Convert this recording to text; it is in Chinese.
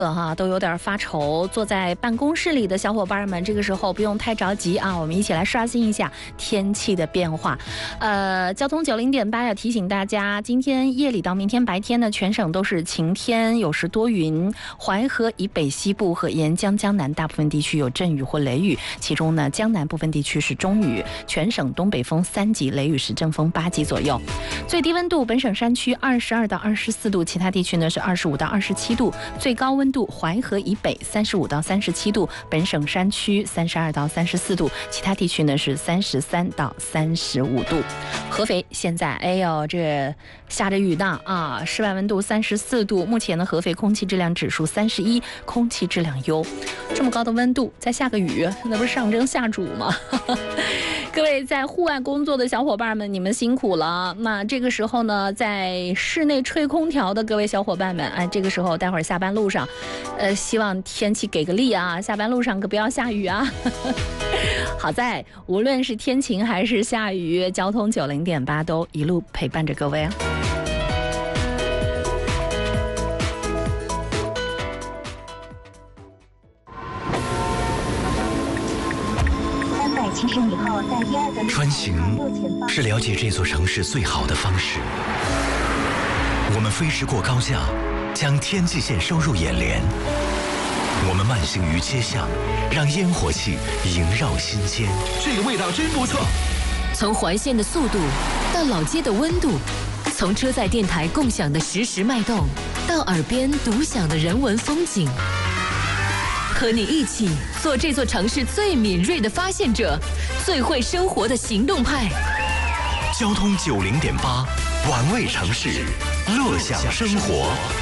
都有点发愁，坐在办公室里的小伙伴们，这个时候不用太着急啊，我们一起来刷新一下天气的变化。交通90.8要提醒大家，今天夜里到明天白天呢，全省都是晴天，有时多云，淮河以北西部和沿江江南大部分地区有阵雨或雷雨，其中呢，江南部分地区是中雨，全省东北风3级，雷雨时阵风8级左右。最低温度，本省山区22到24度，其他地区呢是25到27度，最高温度淮河以北35到37度，本省山区32到34度，其他地区呢是33到35度。合肥现在，这下着雨呢啊，室外温度34度，目前呢合肥空气质量指数31，空气质量优。这么高的温度，再下个雨，那不是上蒸下煮吗？各位在户外工作的小伙伴们，你们辛苦了。那这个时候呢，在室内吹空调的各位小伙伴们，这个时候待会儿下班路上，希望天气给个力啊，下班路上可不要下雨啊。好在无论是天晴还是下雨，交通90.8都一路陪伴着各位啊。 穿行是了解这座城市最好的方式。我们飞驰过高架，将天际线收入眼帘。我们慢行于街巷，让烟火气萦绕心间。 这个味道真不错。 从环线的速度到老街的温度，从车载电台共享的实时脉动，到耳边独享的人文风景。和你一起做这座城市最敏锐的发现者，最会生活的行动派。 交通90.8，玩味城市，乐享生活。